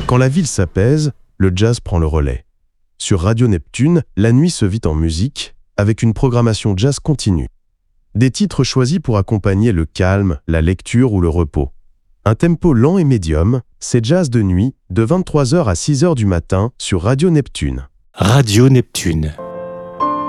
Quand la ville s'apaise, le jazz prend le relais. Sur Radio Neptune, la nuit se vit en musique, avec une programmation jazz continue. Des titres choisis pour accompagner le calme, la lecture ou le repos. Un tempo lent et médium, c'est jazz de nuit, de 23h à 6h du matin sur Radio Neptune. Radio Neptune.